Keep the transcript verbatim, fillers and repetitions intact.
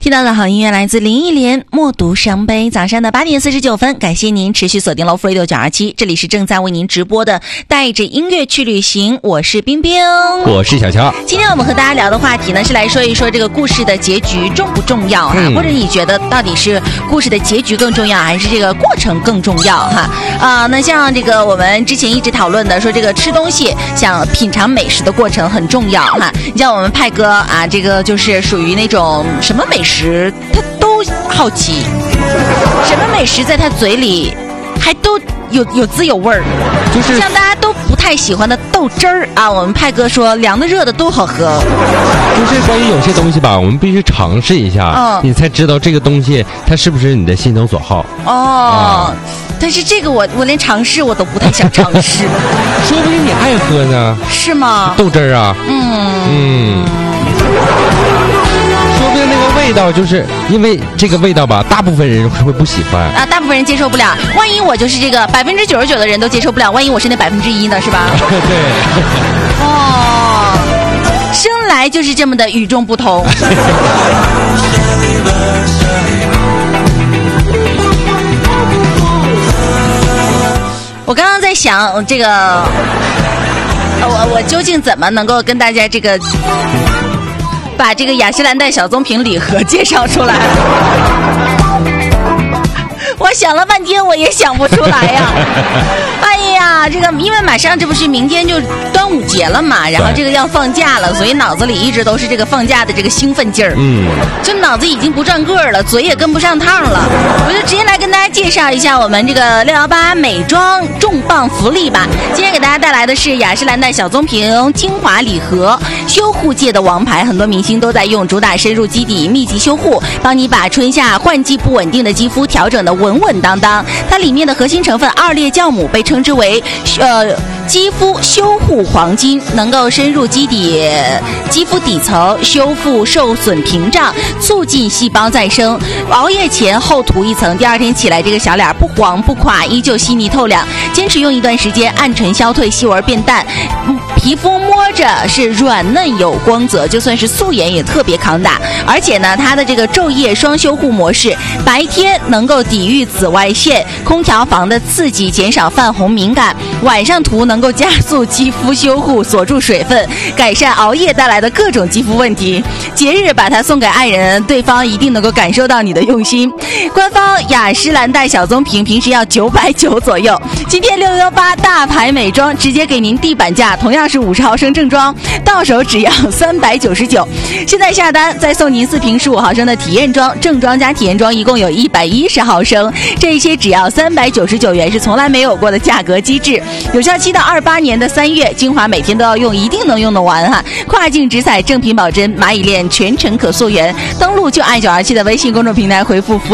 听到的好音乐来自林忆莲《默读伤悲》。早上的八点四十九分，感谢您持续锁定了 Love Radio 九二七，这里是正在为您直播的带着音乐去旅行，我是冰冰， 我是小乔。 今天我们和大家聊的话题呢，是来说一说这个故事的结局重不重要哈、嗯，或者你觉得到底是故事的结局更重要，还是这个过程更重要哈？啊、呃，那像这个我们之前一直讨论的，说这个吃东西，像品尝美食的过程很重要哈。你像我们派哥啊，这个就是属于那种什么美食他都好奇，什么美食在他嘴里还都有有滋有味儿，就是像大家都不太喜欢的豆汁儿啊，我们派哥说凉的热的都好喝。 就是关于有些东西吧，我们必须尝试一下、嗯、你才知道这个东西它是不是你的心头所好哦、嗯、但是这个我我连尝试我都不太想尝试说不定你爱喝呢。 是吗？ 豆汁儿啊。嗯嗯，说不定那个味道就是因为这个味道吧，大部分人会不喜欢啊，大部分人接受不了。万一我就是这个百分之九十九的人都接受不了，万一我是那百分之一呢，是吧？ 对。 哦，生来就是这么的与众不同。我刚刚在想这个，我我究竟怎么能够跟大家这个。把这个雅诗兰黛小棕瓶礼盒介绍出来，我想了半天我也想不出来呀。哎呀，这个因为马上这不是明天就端午节了嘛，然后这个要放假了，所以脑子里一直都是这个放假的这个兴奋劲儿。嗯，就脑子已经不转个儿了，嘴也跟不上趟了。我就直接来跟大家介绍一下我们这个六一八美妆重磅福利吧。今天给大家带来的是雅诗兰黛小棕瓶精华礼盒，修护界的王牌，很多明星都在用，主打深入基底密集修护，帮你把春夏换季不稳定的肌肤调整的稳稳当当。它里面的核心成分二裂酵母被称之为呃肌肤修护黄金，能够深入基底肌肤底层，修复受损屏障，促进细胞再生。熬夜前后涂一层，第二天起来这个小脸不黄不垮，依旧细腻透亮。坚持用一段时间，暗沉消退，细纹变淡，皮肤摸着是软嫩有光泽，就算是素颜也特别抗打。而且呢，它的这个昼夜双修护模式，白天能够抵御紫外线、空调房的刺激，减少泛红敏感；晚上涂能够加速肌肤修护，锁住水分，改善熬夜带来的各种肌肤问题。节日把它送给爱人，对方一定能够感受到你的用心。官方雅诗兰黛小棕瓶平时要九百九左右，今天六一八大牌美妆直接给您地板价，同样是五十毫升正装，到手只要三百九十九。现在下单再送您四瓶十五毫升的体验装，正装加体验装一共有一百一十毫升，这些只要三百九十九元，是从来没有过的价格机制。有效期到二八年的三月，精华每天都要用，一定能用得完哈。跨境直采正品保真，蚂蚁链全程可溯源。登录就爱九二七的微信公众平台回复福